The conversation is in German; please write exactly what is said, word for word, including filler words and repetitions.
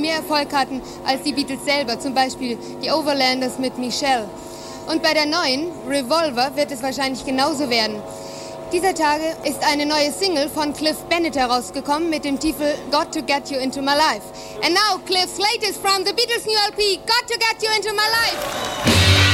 mehr Erfolg hatten als die Beatles selber, zum Beispiel die Overlanders mit Michelle. Und bei der neuen, Revolver, wird es wahrscheinlich genauso werden. Dieser Tage ist eine neue Single von Cliff Bennett herausgekommen mit dem Titel Got to Get You Into My Life. And now Cliff's latest from the Beatles' new L P, Got to Get You Into My Life.